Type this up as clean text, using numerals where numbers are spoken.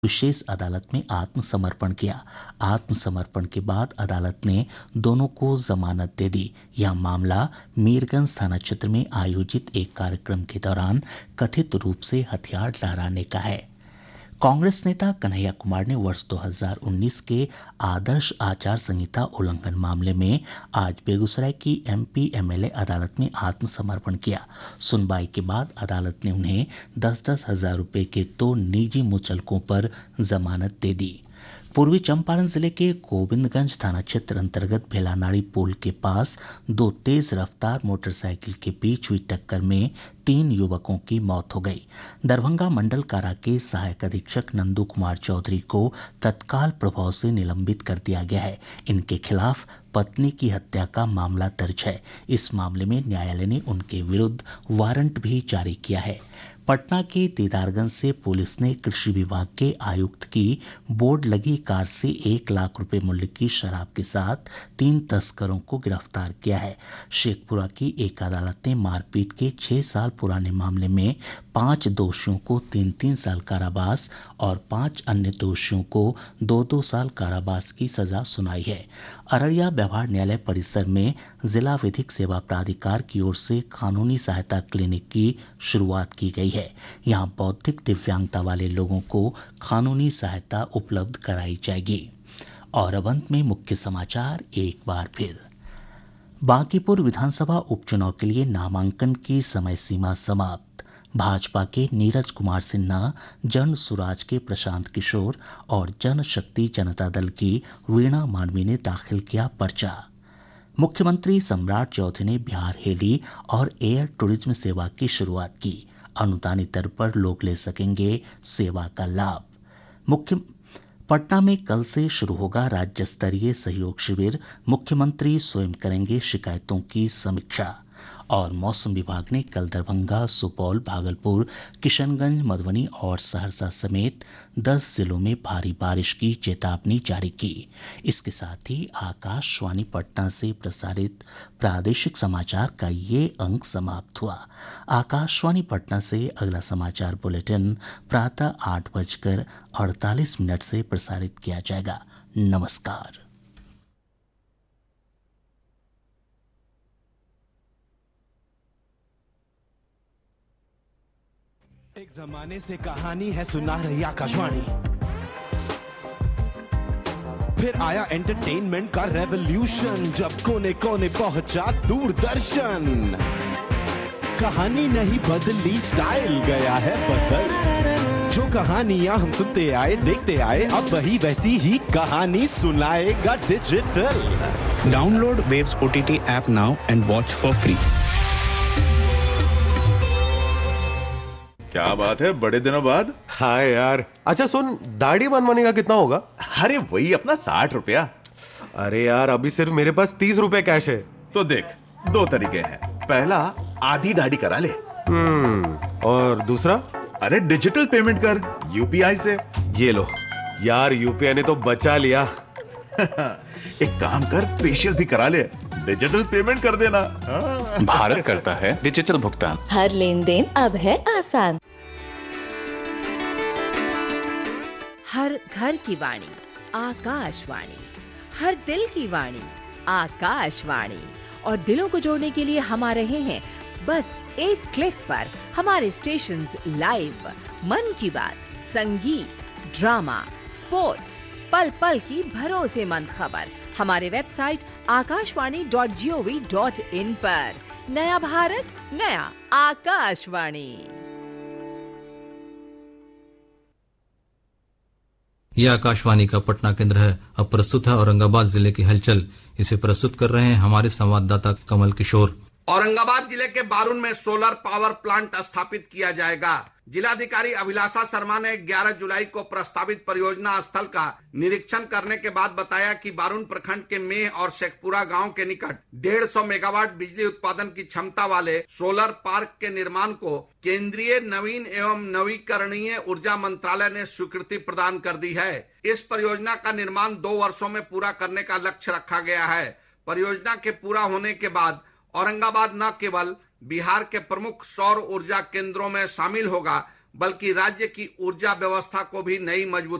विशेष अदालत में आत्मसमर्पण किया। आत्मसमर्पण के बाद अदालत ने दोनों को जमानत दे दी। यह मामला मीरगंज थाना क्षेत्र में आयोजित एक कार्यक्रम के दौरान कथित रूप से हथियार लहराने का है। कांग्रेस नेता कन्हैया कुमार ने वर्ष 2019 के आदर्श आचार संहिता उल्लंघन मामले में आज बेगूसराय की एमपी एमएलए अदालत में आत्मसमर्पण किया। सुनवाई के बाद अदालत ने उन्हें 10-10 हजार रुपये के 2 निजी मुचलकों पर जमानत दे दी। पूर्वी चंपारण जिले के गोविंदगंज थाना क्षेत्र अंतर्गत भेलानाड़ी पुल के पास 2 तेज रफ्तार मोटरसाइकिल के बीच हुई टक्कर में 3 युवकों की मौत हो गई। दरभंगा मंडल कारा के सहायक अधीक्षक नंदू कुमार चौधरी को तत्काल प्रभाव से निलंबित कर दिया गया है। इनके खिलाफ पत्नी की हत्या का मामला दर्ज है। इस मामले में न्यायालय ने उनके विरुद्ध वारंट भी जारी किया है। पटना के दीदारगंज से पुलिस ने कृषि विभाग के आयुक्त की बोर्ड लगी कार से 1 लाख रुपए मूल्य की शराब के साथ 3 तस्करों को गिरफ्तार किया है। शेखपुरा की एक अदालत ने मारपीट के 6 साल पुराने मामले में 5 दोषियों को 3-3 साल कारावास और 5 अन्य दोषियों को 2-2 साल कारावास की सजा सुनाई है। अररिया व्यवहार न्यायालय परिसर में जिला विधिक सेवा प्राधिकार की ओर से कानूनी सहायता क्लिनिक की शुरुआत की गई है। यहां बौद्धिक दिव्यांगता वाले लोगों को कानूनी सहायता उपलब्ध कराई जाएगी। और अब अंत में मुख्य समाचार एक बार फिर। बांकीपुर विधानसभा उपचुनाव के लिए नामांकन की समय सीमा समाप्त। भाजपा के नीरज कुमार सिन्हा, जन सुराज के प्रशांत किशोर और जनशक्ति जनता दल की वीणा मानवी ने दाखिल किया पर्चा। मुख्यमंत्री सम्राट चौधरी ने बिहार हेली और एयर टूरिज्म सेवा की शुरुआत की। अनुदानित दर पर लोग ले सकेंगे सेवा का लाभ। पटना में कल से शुरू होगा राज्य स्तरीय सहयोग शिविर। मुख्यमंत्री स्वयं करेंगे शिकायतों की समीक्षा। और मौसम विभाग ने कल दरभंगा, सुपौल, भागलपुर, किशनगंज, मधुबनी और सहरसा समेत 10 जिलों में भारी बारिश की चेतावनी जारी की। इसके साथ ही आकाशवाणी पटना से प्रसारित प्रादेशिक समाचार का ये अंक समाप्त हुआ। आकाशवाणी पटना से अगला समाचार बुलेटिन प्रातः 8:48 से प्रसारित किया जाएगा। नमस्कार। एक जमाने से कहानी है सुना रही आकाशवाणी, फिर आया एंटरटेनमेंट का रेवोल्यूशन, जब कोने कोने पहुंचा दूरदर्शन। कहानी नहीं बदली, स्टाइल गया है बदल। जो कहानियां हम सुनते आए देखते आए, अब वही वैसी ही कहानी सुनाएगा digital. Download waves OTT app now and watch for free. क्या बात है, बड़े दिनों बाद। हाँ यार। अच्छा सुन, दाढ़ी बनवाने का कितना होगा? अरे वही अपना 60 रुपया। अरे यार, अभी सिर्फ मेरे पास 30 रुपए कैश है। तो देख, 2 तरीके हैं। पहला, आधी दाढ़ी करा ले। और दूसरा? अरे डिजिटल पेमेंट कर यूपीआई से। ये लो यार, यूपीआई ने तो बचा लिया। एक काम कर, फेशियल भी करा ले, डिजिटल पेमेंट कर देना। भारत करता है डिजिटल भुगतान। हर लेन देन अब है आसान। हर घर की वाणी आकाशवाणी, हर दिल की वाणी आकाशवाणी। और दिलों को जोड़ने के लिए हम आ रहे हैं बस एक क्लिक पर। हमारे स्टेशंस लाइव, मन की बात, संगीत, ड्रामा, स्पोर्ट्स, पल पल की भरोसेमंद खबर हमारे वेबसाइट akashwani.gov.in पर। नया भारत, नया आकाशवाणी। यह आकाशवाणी का पटना केंद्र है। अब प्रस्तुत है औरंगाबाद जिले की हलचल। इसे प्रस्तुत कर रहे हैं हमारे संवाददाता कमल किशोर। औरंगाबाद जिले के बारून में सोलर पावर प्लांट स्थापित किया जाएगा। जिलाधिकारी अभिलाषा शर्मा ने 11 जुलाई को प्रस्तावित परियोजना स्थल का निरीक्षण करने के बाद बताया कि बारून प्रखंड के मेह और शेखपुरा गांव के निकट 150 मेगावाट बिजली उत्पादन की क्षमता वाले सोलर पार्क के निर्माण को केंद्रीय नवीन एवं नवीकरणीय ऊर्जा मंत्रालय ने स्वीकृति प्रदान कर दी है। इस परियोजना का निर्माण 2 वर्षों में पूरा करने का लक्ष्य रखा गया है। परियोजना के पूरा होने के बाद औरंगाबाद न केवल बिहार के प्रमुख सौर ऊर्जा केंद्रों में शामिल होगा, बल्कि राज्य की ऊर्जा व्यवस्था को भी नई मजबूती